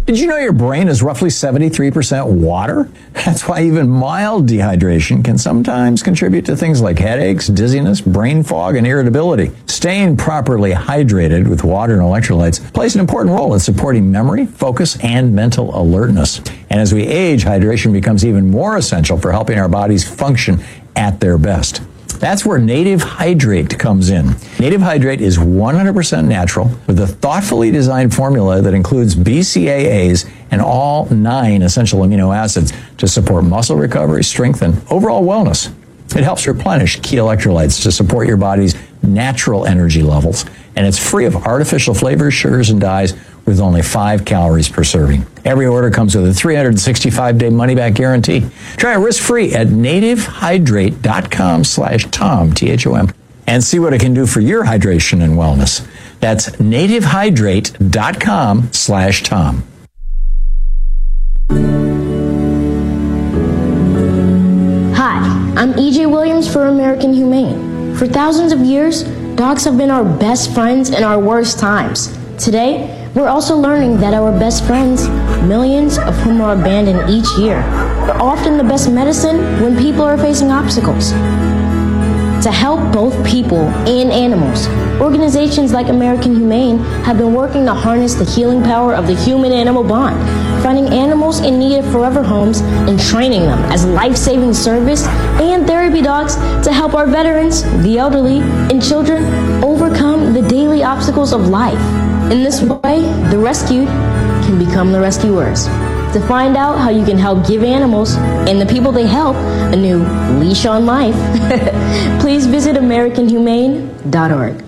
Did you know your brain is roughly 73% water? That's why even mild dehydration can sometimes contribute to things like headaches, dizziness, brain fog, and irritability. Staying properly hydrated with water and electrolytes plays an important role in supporting memory, focus, and mental alertness. And as we age, hydration becomes even more essential for helping our bodies function at their best. That's where Native Hydrate comes in. Native Hydrate is 100% natural with a thoughtfully designed formula that includes BCAAs and all 9 essential amino acids to support muscle recovery, strength, and overall wellness. It helps replenish key electrolytes to support your body's natural energy levels, and it's free of artificial flavors, sugars, and dyes with only 5 calories per serving. Every order comes with a 365-day money-back guarantee. Try it risk-free at nativehydrate.com/Tom, T-H-O-M, and see what it can do for your hydration and wellness. That's nativehydrate.com/Tom. Hi, I'm E.J. Williams for American Humane. For thousands of years, dogs have been our best friends in our worst times. Today, we're also learning that our best friends, millions of whom are abandoned each year, are often the best medicine when people are facing obstacles. To help both people and animals, organizations like American Humane have been working to harness the healing power of the human-animal bond, finding animals in need of forever homes and training them as life-saving service and therapy dogs to help our veterans, the elderly, and children overcome the daily obstacles of life. In this way, the rescued can become the rescuers. To find out how you can help give animals and the people they help a new leash on life, please visit AmericanHumane.org.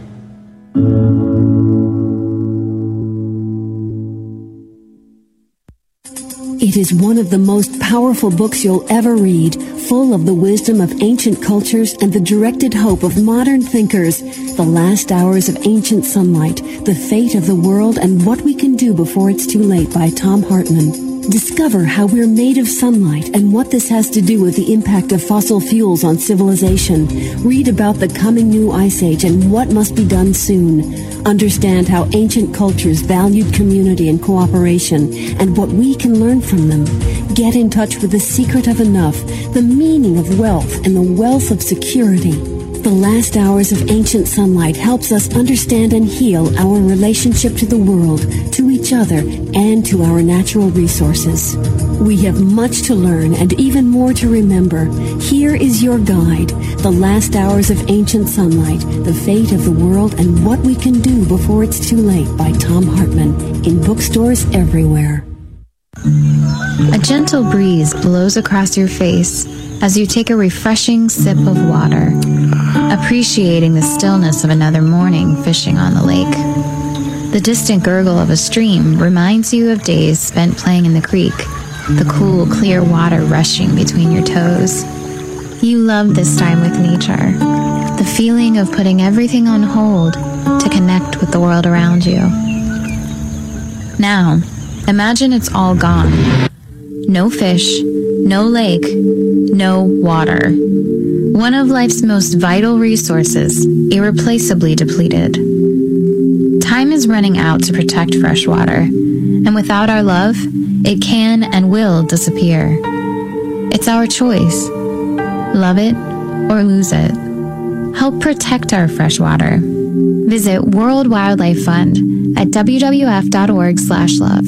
It is one of the most powerful books you'll ever read, full of the wisdom of ancient cultures and the directed hope of modern thinkers. The Last Hours of Ancient Sunlight, The Fate of the World and What We Can Do Before It's Too Late by Tom Hartman. Discover how we're made of sunlight and what this has to do with the impact of fossil fuels on civilization. Read about the coming new ice age and what must be done soon. Understand how ancient cultures valued community and cooperation and what we can learn from them. Get in touch with the secret of enough, the meaning of wealth, and the wealth of security. The Last Hours of Ancient Sunlight helps us understand and heal our relationship to the world, to each other, and to our natural resources. We have much to learn and even more to remember. Here is your guide, The Last Hours of Ancient Sunlight, The Fate of the World and What We Can Do Before It's Too Late by Tom Hartman, in bookstores everywhere. A gentle breeze blows across your face as you take a refreshing sip of water, appreciating the stillness of another morning fishing on the lake. The distant gurgle of a stream reminds you of days spent playing in the creek, the cool, clear water rushing between your toes. You love this time with nature, the feeling of putting everything on hold to connect with the world around you. Now, imagine it's all gone. No fish, no lake, no water. One of life's most vital resources, irreplaceably depleted. Time is running out to protect fresh water, and without our love, it can and will disappear. It's our choice. Love it or lose it. Help protect our fresh water. Visit World Wildlife Fund at wwf.org/love.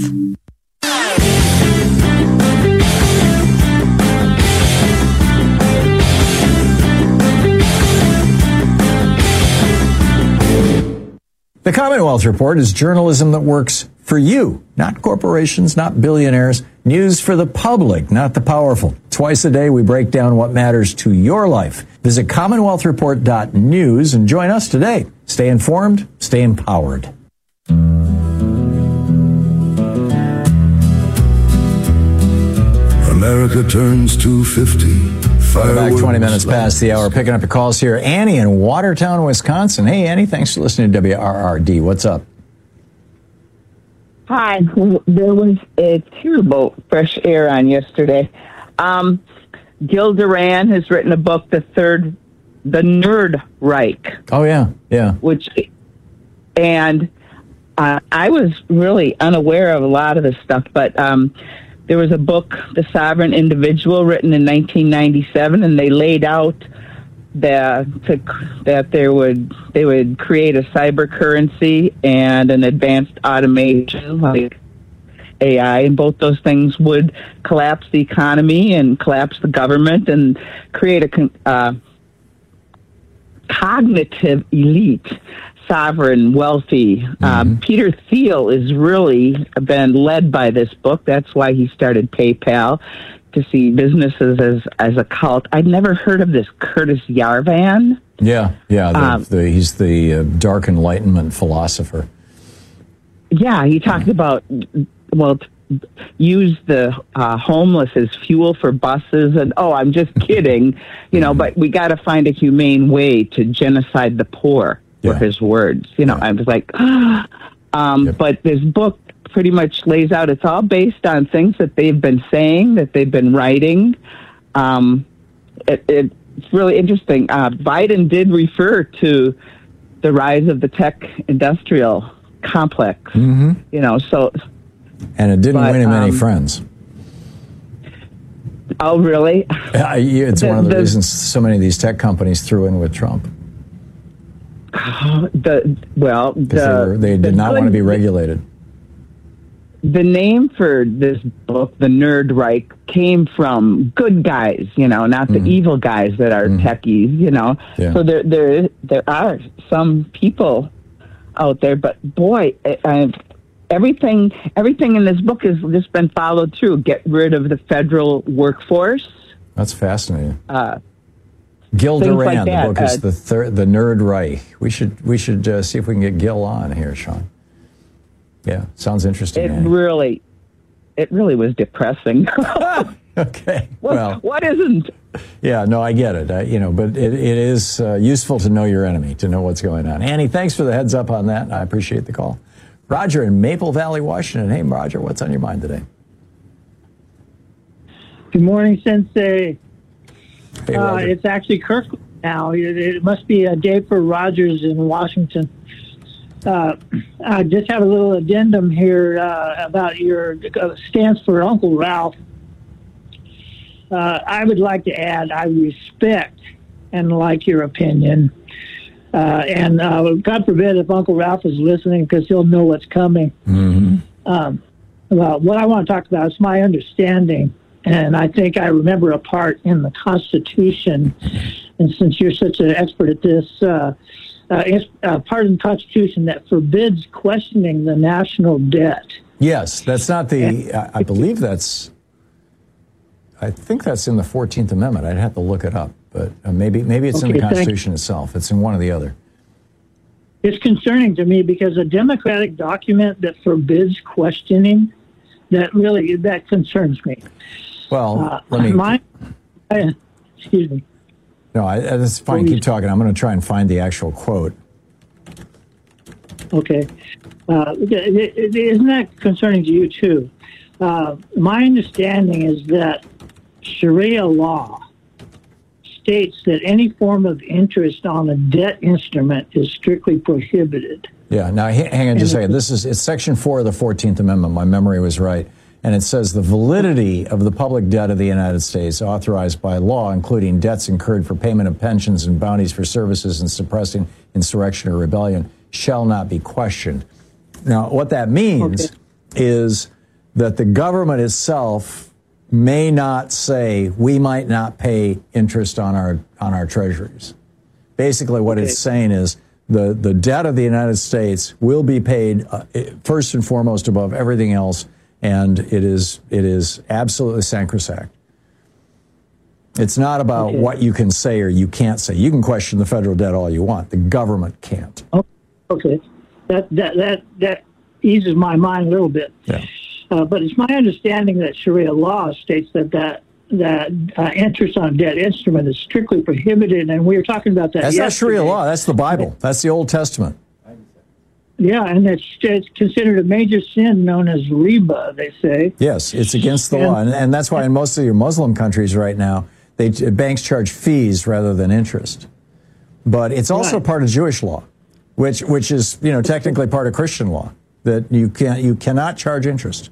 The Commonwealth Report is journalism that works for you, not corporations, not billionaires. News for the public, not the powerful. Twice a day, we break down what matters to your life. Visit CommonwealthReport.news and join us today. Stay informed, stay empowered. America turns 250. We're back 20 minutes past the hour. Picking up your calls here. Annie in Watertown, Wisconsin. Hey, Annie, thanks for listening to WRRD. What's up? Hi. There was a terrible fresh air on yesterday. Gil Duran has written a book, The Nerd Reich. Oh, yeah, yeah. And I was really unaware of a lot of this stuff, but there was a book, The Sovereign Individual, written in 1997, and they laid out that they would create a cyber currency and an advanced automation like AI, and both those things would collapse the economy and collapse the government and create a cognitive elite, sovereign, wealthy. Peter Thiel has really been led by this book. That's why he started PayPal, to see businesses as a cult. I'd never heard of this Curtis Yarvan. Yeah. He's the Dark Enlightenment philosopher. Yeah, he talked about, use the homeless as fuel for buses, and I'm just kidding, but we got to find a humane way to genocide the poor, were his words. I was like, but this book pretty much lays out, it's all based on things that they've been saying, that they've been writing. It's really interesting. Biden did refer to the rise of the tech industrial complex, and it didn't win him any friends. Oh, really? It's one of the reasons so many of these tech companies threw in with Trump. They did not want to be regulated. The name for this book, The Nerd Reich, came from good guys, not the evil guys that are techies, Yeah. So there are some people out there, but boy, everything in this book has just been followed through. Get rid of the federal workforce. That's fascinating. Gil Duran, the book is the Nerd Reich. We should see if we can get Gil on here, Sean. Yeah, sounds interesting. It really was depressing. Okay. What isn't? Yeah, no, I get it. But it is useful to know your enemy, to know what's going on. Annie, thanks for the heads up on that. I appreciate the call. Roger in Maple Valley, Washington. Hey, Roger, what's on your mind today? Good morning, Sensei. Hey, it's actually Kirkland now. It must be a day for Rogers in Washington. I just have a little addendum here about your stance for Uncle Ralph. I would like to add, I respect and like your opinion. And God forbid if Uncle Ralph is listening, because he'll know what's coming. What I want to talk about is my understanding. And I think I remember a part in the Constitution. And since you're such an expert at this, part of the Constitution that forbids questioning the national debt. Yes, that's not the, I believe that's, I think that's in the 14th Amendment. I'd have to look it up, but maybe it's in the Constitution itself. It's in one or the other. It's concerning to me because a democratic document that forbids questioning, that concerns me. Well, excuse me. No, that's fine. Keep talking. I'm going to try and find the actual quote. Okay. Isn't that concerning to you, too? My understanding is that Sharia law states that any form of interest on a debt instrument is strictly prohibited. Yeah. Now, hang on just a second. It's Section 4 of the 14th Amendment. My memory was right. And it says the validity of the public debt of the United States authorized by law, including debts incurred for payment of pensions and bounties for services in suppressing insurrection or rebellion, shall not be questioned. Now, what that means is that the government itself may not say we might not pay interest on our treasuries. Basically, what it's saying is the debt of the United States will be paid first and foremost above everything else. And it is absolutely sacrosanct. It's not about what you can say or you can't say. You can question the federal debt all you want. The government can't. Oh, okay. That eases my mind a little bit. Yeah. But it's my understanding that Sharia law states that interest on debt instrument is strictly prohibited, and we were talking about that. That's not Sharia law. That's the Bible. That's the Old Testament. Yeah, and it's considered a major sin known as riba, they say. Yes, it's against the law. And that's why in most of your Muslim countries right now, banks charge fees rather than interest. But it's also part of Jewish law, which is, technically part of Christian law. that you cannot charge interest.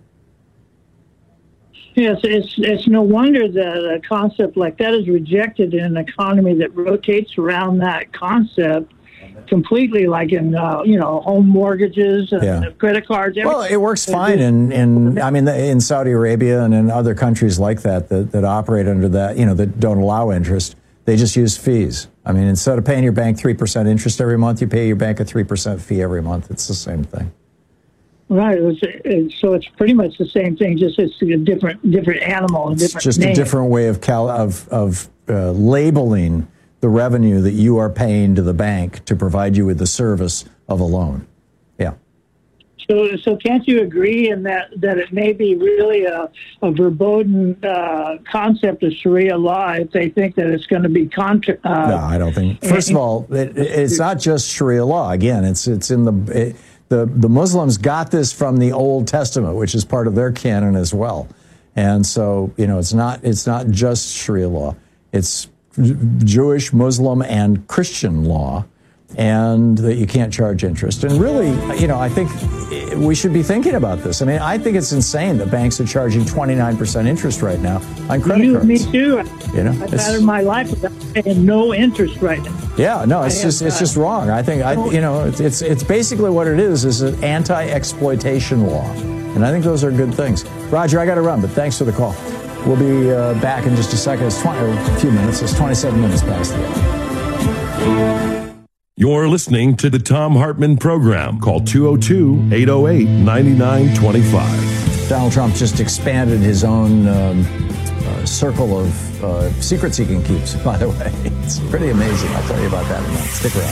Yes, it's no wonder that a concept like that is rejected in an economy that rotates around that concept completely, like in home mortgages and credit cards. Well, it works fine in Saudi Arabia and in other countries like that operate under that, that don't allow interest. They just use fees. I mean, instead of paying your bank 3% interest every month, you pay your bank a 3% fee every month. It's the same thing. Right. So it's pretty much the same thing, just it's a different animal, It's just a different way of labeling the revenue that you are paying to the bank to provide you with the service of a loan. Yeah. So can't you agree in that it may be really a verboten concept of Sharia law if they think that it's going to be No, I don't think. First of all, it's not just Sharia law. Again, it's in the Muslims got this from the Old Testament, which is part of their canon as well. And so, it's not just Sharia law. It's Jewish, Muslim, and Christian law, and that you can't charge interest. And really, I think we should be thinking about this. I mean, I think it's insane that banks are charging 29% interest right now on credit cards. Me too. I've had in my life without paying no interest right now. Yeah, no, it's just wrong. I think it's basically what it is an anti-exploitation law, and I think those are good things. Roger, I got to run, but thanks for the call. We'll be back in just a second. It's a few minutes. It's 27 minutes past the hour. You're listening to the Thom Hartmann Program. Call 202-808-9925. Donald Trump just expanded his own circle of secrets he can keep, by the way. It's pretty amazing. I'll tell you about that in a minute. Stick around.